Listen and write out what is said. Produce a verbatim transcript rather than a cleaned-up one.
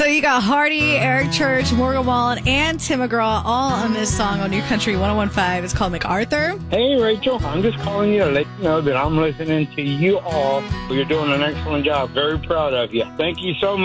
you got Hardy, Eric Church, Morgan Wallen, and Tim McGraw all on this song on New Country one oh one point five. It's called MacArthur. Hey, Rachel. I'm just calling you to let you know that I'm listening to you all. You're doing an excellent job. Very proud of you. Thank you so much.